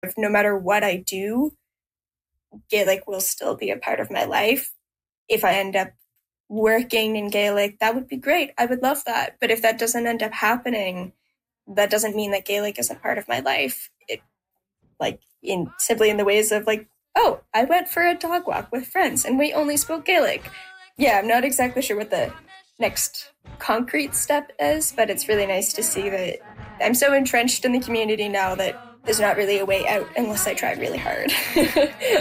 No matter what I do, Gaelic will still be a part of my life. If I end up working in Gaelic, that would be great. I would love that. But if that doesn't end up happening, that doesn't mean that Gaelic isn't part of my life. It simply in the ways of oh, I went for a dog walk with friends and we only spoke Gaelic. Yeah, I'm not exactly sure what the next concrete step is, but it's really nice to see that I'm so entrenched in the community now that there's not really a way out unless I try really hard.